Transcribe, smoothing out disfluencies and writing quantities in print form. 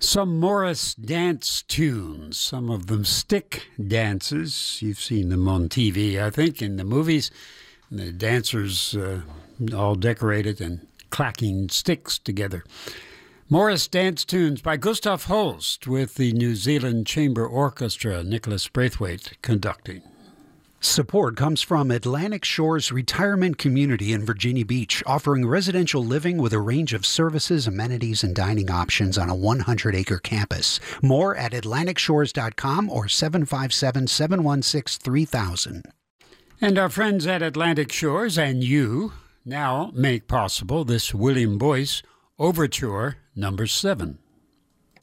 Some Morris dance tunes, some of them stick dances. You've seen them on TV, I think, in the movies. And the dancers all decorated and clacking sticks together. Morris dance tunes by Gustav Holst with the New Zealand Chamber Orchestra, Nicholas Braithwaite conducting. Support comes from Atlantic Shores Retirement Community in Virginia Beach, offering residential living with a range of services, amenities, and dining options on a 100-acre campus. More at AtlanticShores.com or 757-716-3000. And our friends at Atlantic Shores and you now make possible this William Boyce Overture No. 7.